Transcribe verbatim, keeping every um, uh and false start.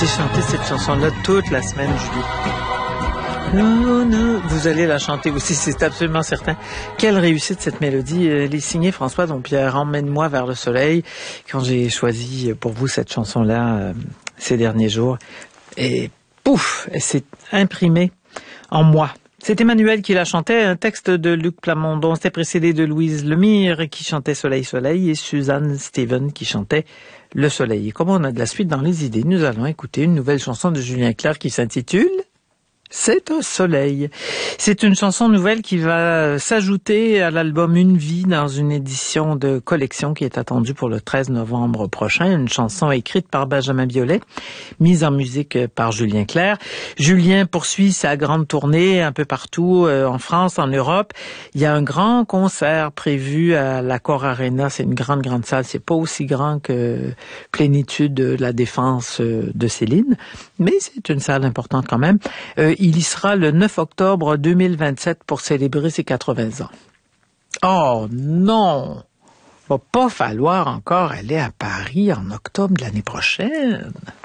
vous ai chanté cette chanson-là toute la semaine, Julie. Non, non, vous allez la chanter aussi, c'est absolument certain. Quelle réussite cette mélodie. Elle est signée François Dompierre, Emmène-moi vers le soleil. Quand j'ai choisi pour vous cette chanson-là euh, ces derniers jours, et pouf, elle s'est imprimée en moi. C'est Emmanuel qui la chantait, un texte de Luc Plamondon. C'était précédé de Louise Lemire qui chantait Soleil, Soleil et Suzanne Steven qui chantait Le Soleil. Et comme on a de la suite dans les idées, nous allons écouter une nouvelle chanson de Julien Clerc qui s'intitule C'est un soleil. C'est une chanson nouvelle qui va s'ajouter à l'album Une vie dans une édition de collection qui est attendue pour le treize novembre prochain. Une chanson écrite par Benjamin Biolay, mise en musique par Julien Clerc. Julien poursuit sa grande tournée un peu partout euh, en France, en Europe. Il y a un grand concert prévu à l'Accor Arena. C'est une grande, grande salle. C'est pas aussi grand que Plénitude de la Défense de Céline, mais c'est une salle importante quand même. Euh, Il y sera le neuf octobre deux mille vingt-sept pour célébrer ses quatre-vingts ans. Oh non! Va pas falloir encore aller à Paris en octobre de l'année prochaine.